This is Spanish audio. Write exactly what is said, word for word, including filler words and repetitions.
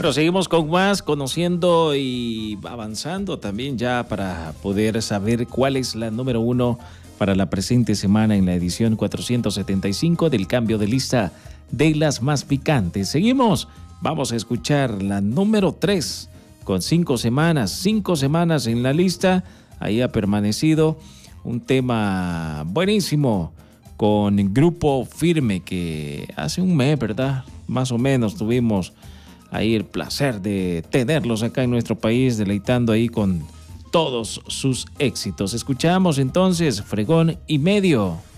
Bueno, seguimos con más, conociendo y avanzando también ya para poder saber cuál es la número uno para la presente semana en la edición cuatrocientos setenta y cinco del cambio de lista de las más picantes. Seguimos, vamos a escuchar la número tres con cinco semanas, cinco semanas en la lista. Ahí ha permanecido un tema buenísimo con Grupo Firme, que hace un mes, ¿verdad? Más o menos tuvimos ahí el placer de tenerlos acá en nuestro país, deleitando ahí con todos sus éxitos. Escuchamos entonces Fregón y Medio.